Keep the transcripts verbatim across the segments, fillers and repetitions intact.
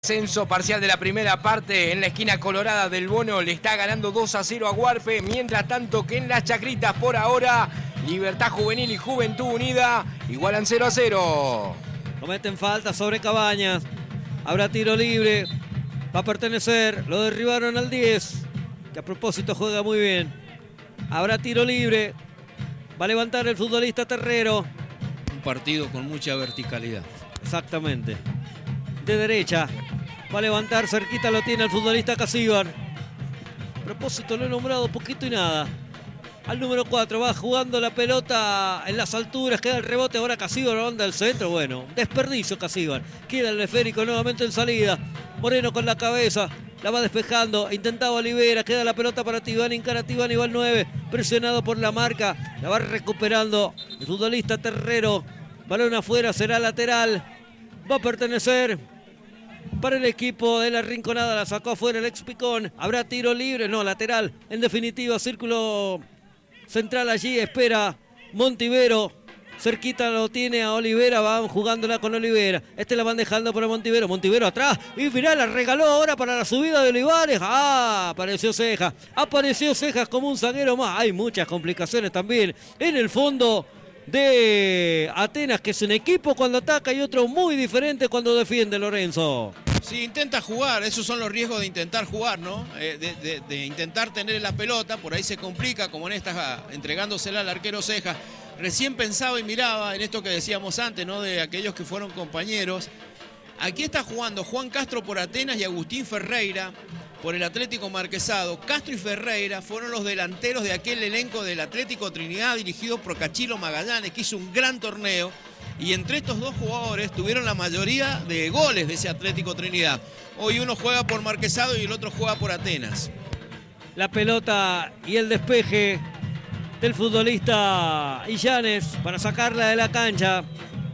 Ascenso parcial de la primera parte en la esquina colorada del Bono, le está ganando dos a cero a Guarpe, mientras tanto que en las Chacritas por ahora Libertad Juvenil y Juventud Unida igualan cero a cero. Cometen falta sobre Cabañas, habrá tiro libre, va a pertenecer, lo derribaron al diez, que a propósito juega muy bien. Habrá tiro libre, va a levantar el futbolista Terrero. Un partido con mucha verticalidad. Exactamente. De derecha, va a levantar, cerquita lo tiene el futbolista Casíbar. A propósito, lo he nombrado poquito y nada. Al número cuatro, va jugando la pelota en las alturas, queda el rebote, ahora Casíbar banda del centro. Bueno, desperdicio Casíbar. Queda el esférico nuevamente en salida. Moreno con la cabeza, la va despejando, intentaba Olivera, queda la pelota para Tibani, encara Tibani, va al nueve, presionado por la marca, la va recuperando el futbolista Terrero. Balón afuera, será lateral, va a pertenecer para el equipo de la Rinconada, la sacó afuera el ex Picón. Habrá tiro libre, no, lateral. En definitiva, círculo central allí, espera Montivero. Cerquita lo tiene a Olivera, van jugándola con Olivera. Este la van dejando para Montivero. Montivero atrás. Y mirá, la regaló ahora para la subida de Olivares. Ah, apareció Cejas. Apareció Cejas como un zaguero más. Hay muchas complicaciones también en el fondo de Atenas, que es un equipo cuando ataca y otro muy diferente cuando defiende, Lorenzo. Sí, intenta jugar, esos son los riesgos de intentar jugar, ¿no? Eh, de, de, de intentar tener la pelota, por ahí se complica, como en esta, entregándosela al arquero Cejas. Recién pensaba y miraba en esto que decíamos antes, ¿no? De aquellos que fueron compañeros. Aquí está jugando Juan Castro por Atenas y Agustín Ferreira por el Atlético Marquesado. Castro y Ferreira fueron los delanteros de aquel elenco del Atlético Trinidad dirigido por Cachilo Magallanes, que hizo un gran torneo. Y entre estos dos jugadores tuvieron la mayoría de goles de ese Atlético Trinidad. Hoy uno juega por Marquesado y el otro juega por Atenas. La pelota y el despeje del futbolista Illanes para sacarla de la cancha.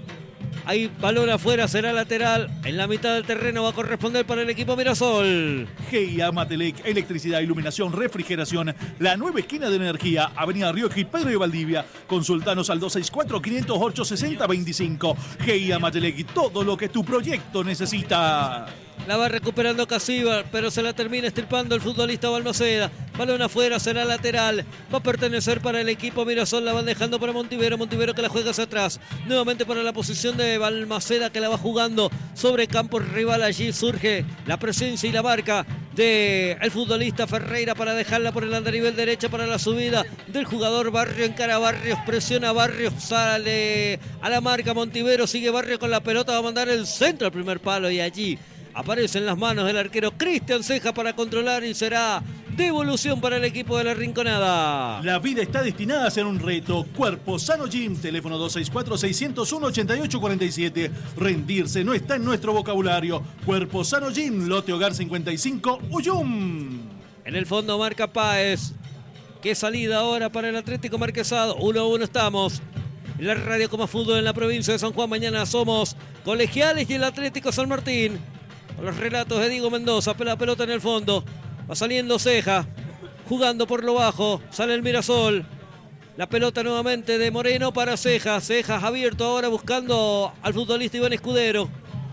Hay balón afuera, será lateral. En la mitad del terreno va a corresponder para el equipo Mirasol. G I A Matelec, electricidad, iluminación, refrigeración. La nueva esquina de energía, Avenida Rioja y Pedro de Valdivia. Consultanos al dos seis cuatro, quinientos ocho, sesenta veinticinco. G I A Matelec, todo lo que tu proyecto necesita. La va recuperando Casíbar, pero se la termina estirpando el futbolista Balmaceda. Balón afuera, será lateral. Va a pertenecer para el equipo Mirasol. La van dejando para Montivero. Montivero que la juega hacia atrás. Nuevamente para la posición de Balmaceda, que la va jugando sobre campo rival. Allí surge la presencia y la marca del futbolista Ferreira para dejarla por el andarivel derecha para la subida del jugador Barrio. Encara a Barrios, presiona a Barrios, sale a la marca Montivero. Sigue Barrio con la pelota, va a mandar el centro al primer palo y allí aparece en las manos del arquero Cristian Ceja para controlar y será devolución para el equipo de la Rinconada. La vida está destinada a ser un reto. Cuerpo Sano Gym, teléfono dos seis cuatro, seis cero uno, ocho ocho cuatro siete. Rendirse no está en nuestro vocabulario. Cuerpo Sano Gym, Lote Hogar cincuenta y cinco, Uyum. En el fondo marca Páez. Qué salida ahora para el Atlético Marquesado. uno a uno estamos. En la radio como fútbol en la provincia de San Juan. Mañana somos Colegiales y el Atlético San Martín. Con los relatos de Diego Mendoza, la pelota en el fondo. Va saliendo Ceja, jugando por lo bajo. Sale el Mirasol. La pelota nuevamente de Moreno para Cejas. Cejas abierto ahora buscando al futbolista Iván Escudero.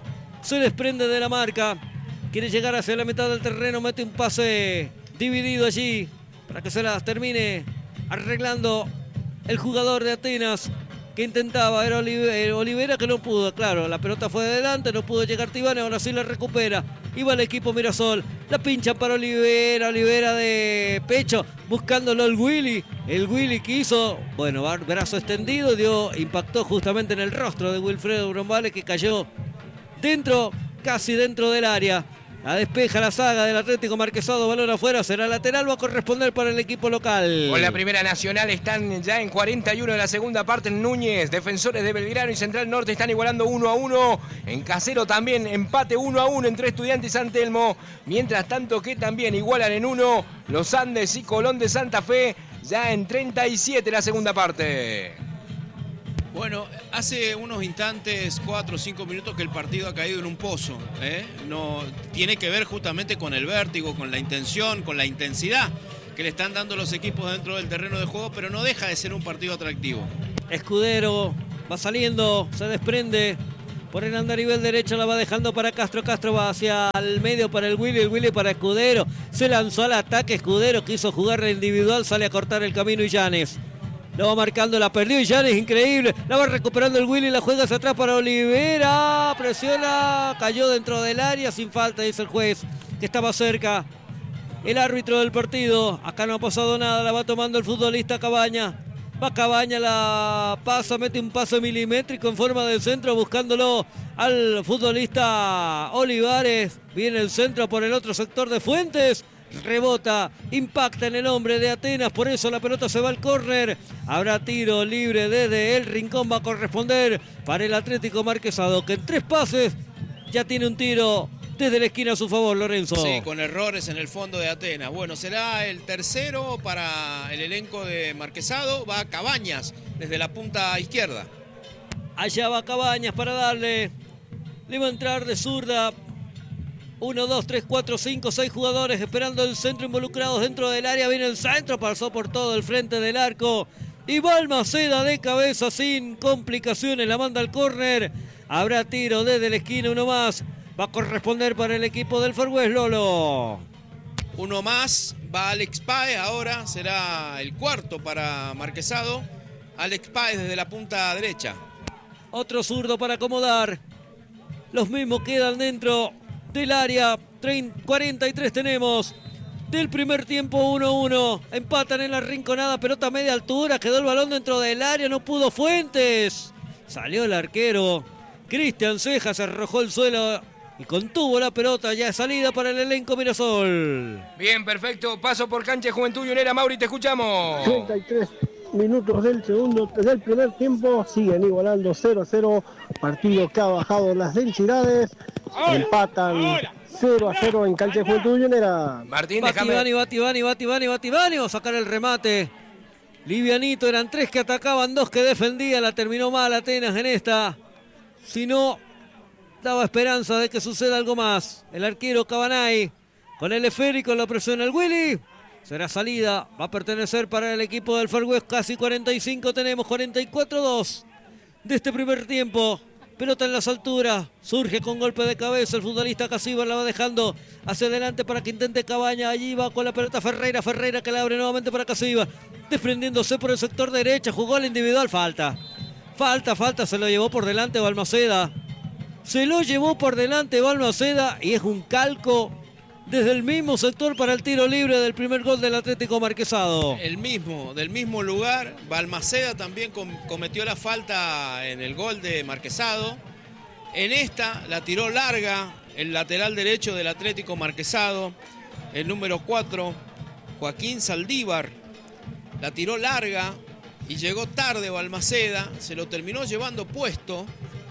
Se desprende de la marca. Quiere llegar hacia la mitad del terreno. Mete un pase dividido allí para que se las termine arreglando el jugador de Atenas, que intentaba, era Olivera, que no pudo, claro, la pelota fue de adelante, no pudo llegar Tibane, ahora sí la recupera, iba el equipo Mirasol, la pincha para Olivera, Olivera de pecho, buscándolo el Willy, el Willy que hizo, bueno, brazo extendido, dio, impactó justamente en el rostro de Wilfredo Brombale, que cayó dentro, casi dentro del área. La despeja la saga del Atlético Marquesado, balón afuera, será lateral, va a corresponder para el equipo local. Con la Primera Nacional están ya en cuarenta y uno de la segunda parte. Núñez, Defensores de Belgrano y Central Norte están igualando uno a uno. En Casero también empate uno a uno entre Estudiantes y San Telmo. Mientras tanto que también igualan en uno los Andes y Colón de Santa Fe, ya en treinta y siete la segunda parte. Bueno, hace unos instantes, cuatro o cinco minutos, que el partido ha caído en un pozo. ¿eh? No, tiene que ver justamente con el vértigo, con la intención, con la intensidad que le están dando los equipos dentro del terreno de juego, pero no deja de ser un partido atractivo. Escudero va saliendo, se desprende Por el andarivel derecho la va dejando para Castro. Castro va hacia el medio para el Willy. El Willy para Escudero. Se lanzó al ataque Escudero. Quiso jugar la individual. Sale a cortar el camino Illanes. Lo va marcando, la perdió Illanes, increíble. La va recuperando el Willy. La juega hacia atrás para Olivera. Presiona. Cayó dentro del área. Sin falta, dice el juez, que estaba cerca. El árbitro del partido. Acá no ha pasado nada. La va tomando el futbolista Cabaña. Va Cabaña, la pasa, mete un paso milimétrico en forma de centro, buscándolo al futbolista Olivares. Viene el centro por el otro sector de Fuentes. Rebota, impacta en el hombre de Atenas, por eso la pelota se va al córner. Habrá tiro libre desde el rincón, va a corresponder para el Atlético Marquesado, que en tres pases ya tiene un tiro desde la esquina a su favor, Lorenzo. Sí, con errores en el fondo de Atenas. Bueno, será el tercero para el elenco de Marquesado. Va Cabañas desde la punta izquierda. Allá va Cabañas para darle. Le va a entrar de zurda. Uno, dos, tres, cuatro, cinco, seis jugadores esperando el centro, involucrados dentro del área. Viene el centro, pasó por todo el frente del arco. Y Balmaceda de cabeza sin complicaciones. La manda al córner. Habrá tiro desde la esquina, uno más. Va a corresponder para el equipo del Far West, Lolo. Uno más, va Alex Páez, ahora será el cuarto para Marquesado. Alex Páez desde la punta derecha. Otro zurdo para acomodar. Los mismos quedan dentro del área. cuarenta y tres tenemos del primer tiempo, uno uno. Empatan en la rinconada, pelota a media altura. Quedó el balón dentro del área, no pudo Fuentes. Salió el arquero. Cristian Ceja se arrojó el suelo y contuvo la pelota. Ya salida para el elenco Mirasol. Bien, perfecto. Paso por cancha de Juventud Unera. Mauri, te escuchamos. treinta y tres minutos del segundo, del primer tiempo. Siguen igualando cero a cero. Partido que ha bajado las densidades. Empatan cero a cero en cancha de Juventud Unera. Martín, Bativani, Bativani, Bativani, Bativani. Va a sacar el remate. Livianito, eran tres que atacaban, dos que defendían. La terminó mal Atenas en esta. Si no, daba esperanza de que suceda algo más. El arquero Cabanay con el esférico, la presiona el Willy. Será salida, va a pertenecer para el equipo del Far West. Casi cuarenta y cinco tenemos, cuarenta y cuatro dos de este primer tiempo. Pelota en las alturas, surge con golpe de cabeza el futbolista Casíbar, la va dejando hacia adelante para que intente Cabaña. Allí va con la pelota Ferreira, Ferreira que la abre nuevamente para Casíbar, desprendiéndose por el sector derecha, jugó al individual, falta. Falta, falta, se lo llevó por delante Balmaceda. Se lo llevó por delante Balmaceda y es un calco desde el mismo sector para el tiro libre del primer gol del Atlético Marquesado. El mismo, del mismo lugar. Balmaceda también com cometió la falta en el gol de Marquesado. En esta la tiró larga el lateral derecho del Atlético Marquesado, el número cuatro, Joaquín Saldívar. La tiró larga y llegó tarde Balmaceda, se lo terminó llevando puesto.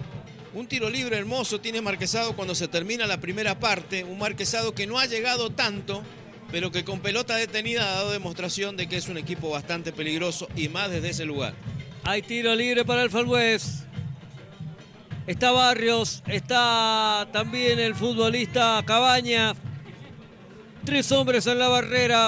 Un tiro libre hermoso tiene Marquesado cuando se termina la primera parte. Un Marquesado que no ha llegado tanto, pero que con pelota detenida ha dado demostración de que es un equipo bastante peligroso y más desde ese lugar. Hay tiro libre para el Far West. Está Barrios, está también el futbolista Cabaña. Tres hombres en la barrera.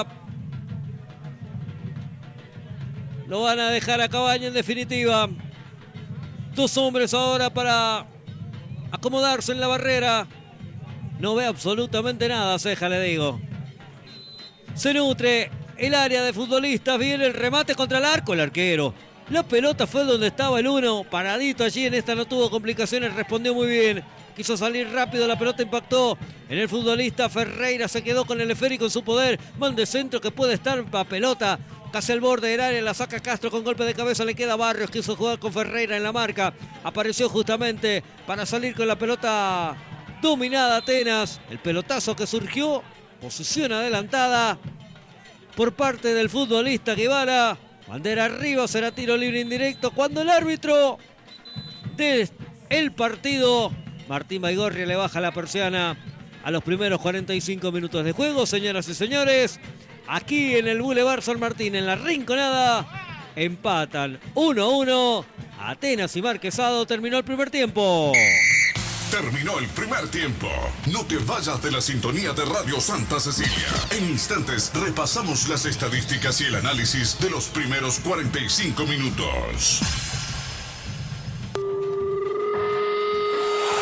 Lo van a dejar a Cabaña en definitiva. Dos hombres ahora para acomodarse en la barrera. No ve absolutamente nada, Ceja, le digo. Se nutre el área de futbolistas. Viene el remate contra el arco, el arquero. La pelota fue donde estaba el uno, paradito allí. En esta no tuvo complicaciones, respondió muy bien. Quiso salir rápido, la pelota impactó en el futbolista Ferreira. Se quedó con el esférico en su poder. Man de centro que puede estar para pelota casi al borde del área, la saca Castro con golpe de cabeza, le queda Barrios, quiso jugar con Ferreira en la marca, apareció justamente para salir con la pelota dominada Atenas, el pelotazo que surgió, posición adelantada por parte del futbolista Guevara, bandera arriba, será tiro libre indirecto, cuando el árbitro del partido, Martín Baigorria, le baja la persiana a los primeros cuarenta y cinco minutos de juego, señoras y señores. Aquí en el Boulevard San Martín, en la Rinconada, empatan uno a uno. Atenas y Marquesado, terminó el primer tiempo. Terminó el primer tiempo. No te vayas de la sintonía de Radio Santa Cecilia. En instantes repasamos las estadísticas y el análisis de los primeros cuarenta y cinco minutos.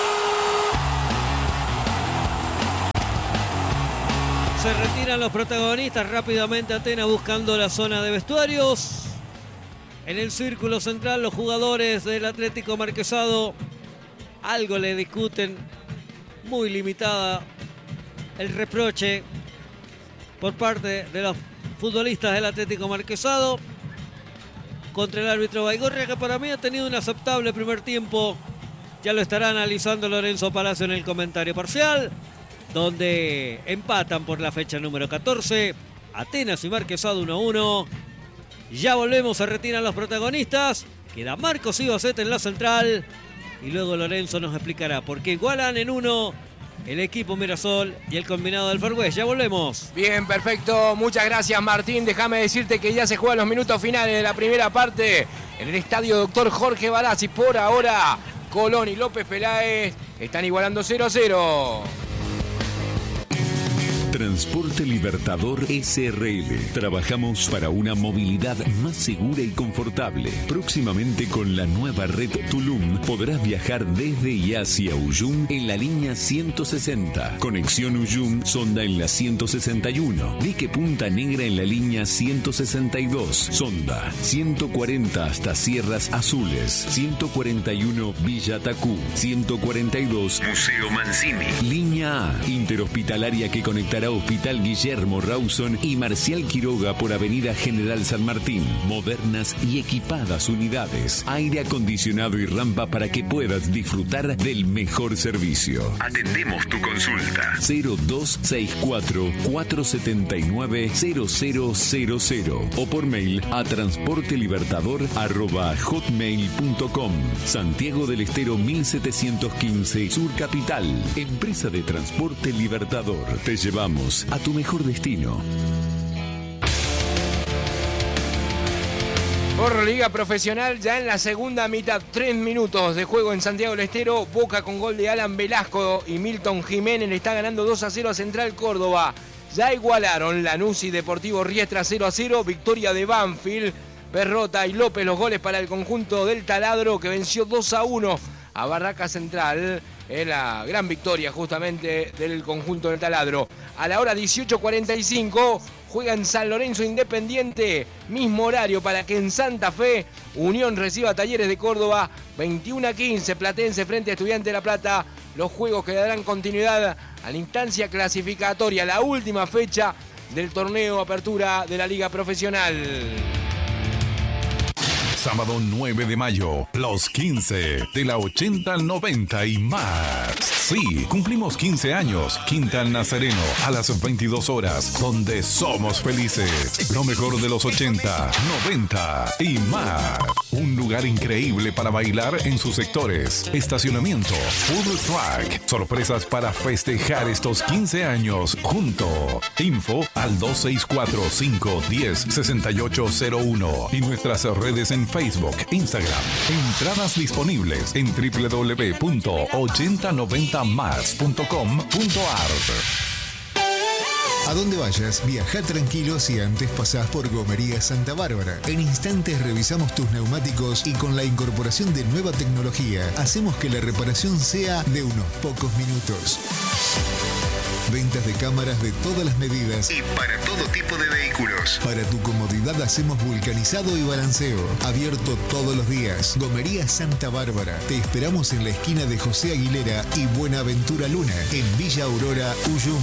Se retiran los protagonistas rápidamente. Atenas buscando la zona de vestuarios. En el círculo central los jugadores del Atlético Marquesado algo le discuten. Muy limitada el reproche por parte de los futbolistas del Atlético Marquesado contra el árbitro Baigorria, que para mí ha tenido un aceptable primer tiempo. Ya lo estará analizando Lorenzo Palacio en el comentario parcial, donde empatan por la fecha número catorce. Atenas y Marquesado uno a uno. Ya volvemos, se retiran los protagonistas. Queda Marcos Ibaceta en la central. Y luego Lorenzo nos explicará por qué igualan en uno el equipo Mirasol y el combinado del Far West. Ya volvemos. Bien, perfecto. Muchas gracias, Martín. Déjame decirte que ya se juegan los minutos finales de la primera parte en el estadio Doctor Jorge Barazzi. Por ahora, Colón y López Peláez están igualando cero a cero. Transporte Libertador S R L. Trabajamos para una movilidad más segura y confortable. Próximamente con la nueva red Tulum podrás viajar desde y hacia Uyum en la línea ciento sesenta. Conexión Uyum Sonda en la ciento sesenta y uno. Dique Punta Negra en la línea ciento sesenta y dos. Sonda ciento cuarenta hasta Sierras Azules. ciento cuarenta y uno Villa Tacú. ciento cuarenta y dos Museo Mancini. Línea A interhospitalaria que conectará Hospital Guillermo Rawson y Marcial Quiroga por Avenida General San Martín. Modernas y equipadas unidades, aire acondicionado y rampa para que puedas disfrutar del mejor servicio. Atendemos tu consulta. cero dos seis cuatro, cuatro siete nueve, cero cero cero cero o por mail a transportelibertador arroba hotmail punto com. Santiago del Estero mil setecientos quince Sur Capital. Empresa de Transporte Libertador. Te llevamos a tu mejor destino. Por Liga Profesional, ya en la segunda mitad, tres minutos de juego en Santiago del Estero. Boca con gol de Alan Velasco y Milton Jiménez le está ganando dos a cero a Central Córdoba. Ya igualaron Lanús y Deportivo Riestra cero a cero. Victoria de Banfield, Perrota y López los goles para el conjunto del Taladro, que venció dos a uno a Barraca Central. Es la gran victoria justamente del conjunto del Taladro. A la hora dieciocho cuarenta y cinco juega en San Lorenzo Independiente. Mismo horario para que en Santa Fe Unión reciba a Talleres de Córdoba. veintiuno a quince Platense frente a Estudiantes de La Plata. Los juegos que darán continuidad a la instancia clasificatoria, la última fecha del torneo Apertura de la Liga Profesional. Sábado nueve de mayo, los quince de la ochenta al noventa y más. Sí, cumplimos quince años. Quinta al Nazareno a las veintidós horas, donde somos felices. Lo mejor de los ochenta, noventa y más. Un lugar increíble para bailar en sus sectores. Estacionamiento, food truck, sorpresas para festejar estos quince años junto. Info al dos seis cuatro, cinco uno cero, seis ocho cero uno y nuestras redes en Facebook, Instagram. Entradas disponibles en w w w punto ochenta noventa más punto com punto a r. A donde vayas, viaja tranquilo si antes pasás por Gomería Santa Bárbara. En instantes revisamos tus neumáticos y con la incorporación de nueva tecnología hacemos que la reparación sea de unos pocos minutos. Ventas de cámaras de todas las medidas y para todo tipo de vehículos. Para tu comodidad hacemos vulcanizado y balanceo. Abierto todos los días. Gomería Santa Bárbara. Te esperamos en la esquina de José Aguilera y Buenaventura Luna, en Villa Aurora, Uyum.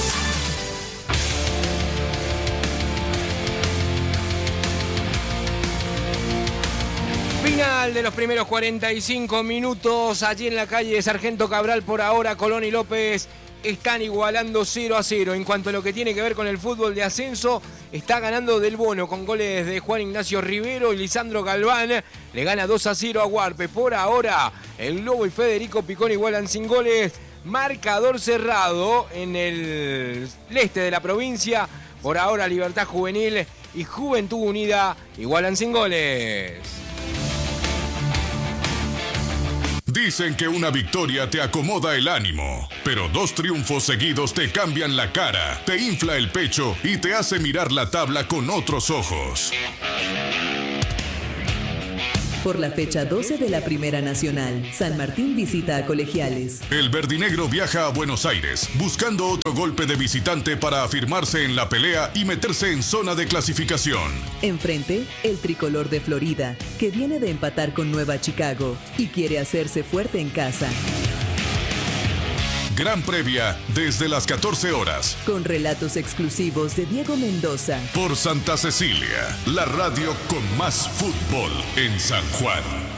Final de los primeros cuarenta y cinco minutos allí en la calle Sargento Cabral. Por ahora Colón y López están igualando cero a cero. En cuanto a lo que tiene que ver con el fútbol de ascenso, está ganando Del Bono con goles de Juan Ignacio Rivero y Lisandro Galván. Le gana dos a cero a Huarpe. Por ahora el Lobo y Federico Picón igualan sin goles. Marcador cerrado en el este de la provincia. Por ahora Libertad Juvenil y Juventud Unida igualan sin goles. Dicen que una victoria te acomoda el ánimo, pero dos triunfos seguidos te cambian la cara, te infla el pecho y te hace mirar la tabla con otros ojos. por la fecha doce de la Primera Nacional. San Martín visita a Colegiales. El verdinegro viaja a Buenos Aires, buscando otro golpe de visitante para afirmarse en la pelea y meterse en zona de clasificación. Enfrente, el tricolor de Florida, que viene de empatar con Nueva Chicago y quiere hacerse fuerte en casa. Gran previa desde las catorce horas. Con relatos exclusivos de Diego Mendoza. Por Santa Cecilia, la radio con más fútbol en San Juan.